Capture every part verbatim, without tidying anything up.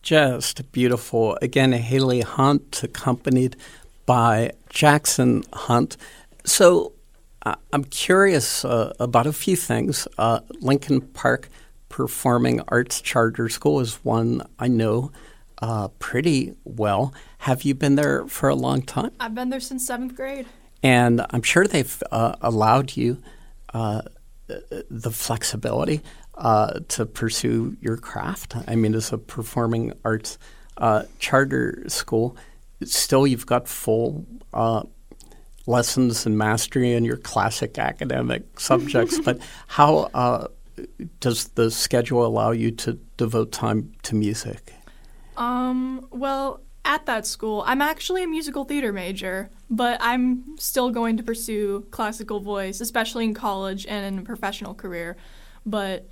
just beautiful. Again, Haley Hunt, accompanied by Jackson Hunt. So uh, I'm curious uh, about a few things. Uh, Lincoln Park Performing Arts Charter School is one I know uh, pretty well. Have you been there for a long time? I've been there since seventh grade. And I'm sure they've uh, allowed you uh, the flexibility uh, to pursue your craft. I mean, as a performing arts uh, charter school, still you've got full uh, lessons and mastery in your classic academic subjects. But how uh, does the schedule allow you to devote time to music? Um, well, at that school, I'm actually a musical theater major, but I'm still going to pursue classical voice, especially in college and in a professional career. But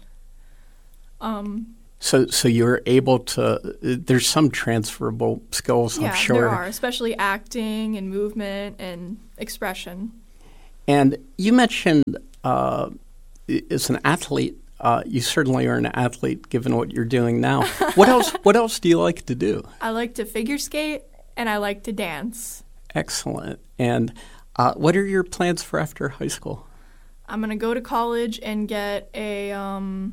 um, so, so you're able to. There's some transferable skills, yeah, I'm sure. there are, especially acting and movement and expression. And you mentioned uh, as an athlete. Uh, you certainly are an athlete, given what you're doing now. What else? What else do you like to do? I like to figure skate, and I like to dance. Excellent. And uh, what are your plans for after high school? I'm gonna go to college and get a um,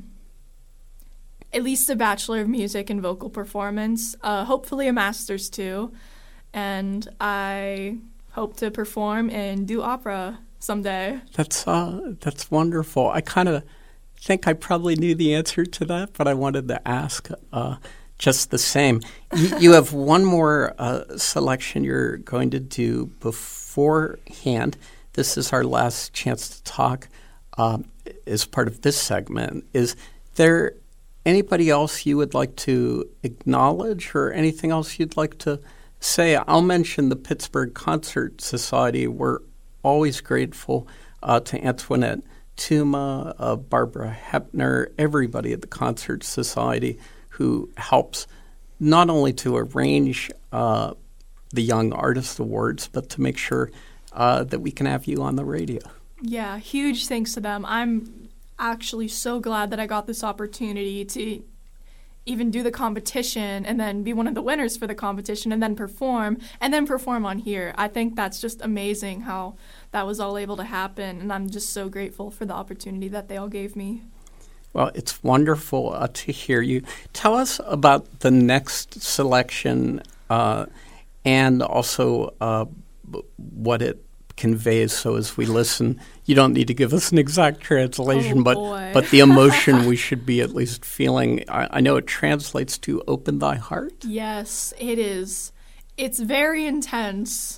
at least a Bachelor of Music and Vocal Performance. Uh, hopefully, a master's too. And I hope to perform and do opera someday. That's uh, that's wonderful. I kind of. I think I probably knew the answer to that, but I wanted to ask uh, just the same. You, you have one more uh, selection you're going to do beforehand. This is our last chance to talk uh, as part of this segment. Is there anybody else you would like to acknowledge or anything else you'd like to say? I'll mention the Pittsburgh Concert Society. We're always grateful uh, to Antoinette Tuma, uh, Barbara Hepner, everybody at the Concert Society who helps not only to arrange uh, the Young Artist Awards, but to make sure uh, that we can have you on the radio. Yeah, huge thanks to them. I'm actually so glad that I got this opportunity to even do the competition and then be one of the winners for the competition and then perform and then perform on here. I think that's just amazing how that was all able to happen, and I'm just so grateful for the opportunity that they all gave me. Well, it's wonderful uh, to hear you. Tell us about the next selection uh, and also uh, b- what it conveys. So as we listen, you don't need to give us an exact translation, oh, but boy. but the emotion we should be at least feeling. I, I know it translates to "Open Thy Heart." Yes, it is. It's very intense.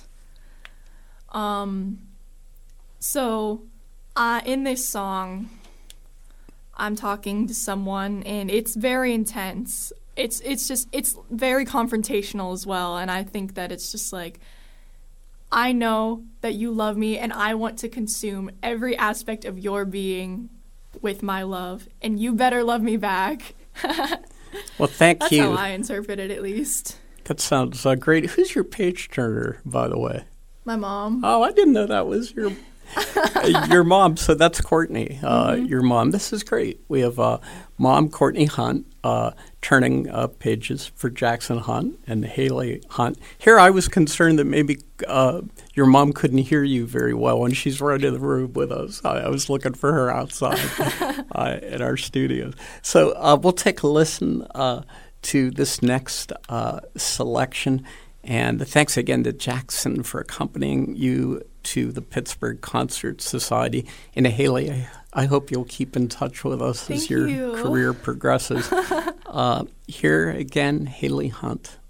Um. So, uh, in this song, I'm talking to someone, and it's very intense. It's it's just it's very confrontational as well, and I think that it's just like, I know that you love me, and I want to consume every aspect of your being with my love, and you better love me back. Well, thank That's you. That's how I interpret it, at least. That sounds uh, great. Who's your page turner, by the way? My mom. Oh, I didn't know that was your your mom. So that's Courtney, uh, mm-hmm. your mom. This is great. We have uh, Mom Courtney Hunt uh, turning uh, pages for Jackson Hunt and Haley Hunt. Here I was concerned that maybe uh, your mom couldn't hear you very well, and she's right in the room with us. I, I was looking for her outside uh, in our studios. So uh, we'll take a listen uh, to this next uh, selection. And thanks again to Jackson for accompanying you to the Pittsburgh Concert Society. And Haley, I, I hope you'll keep in touch with us Thank as your you. career progresses. uh, here again, Haley Hunt.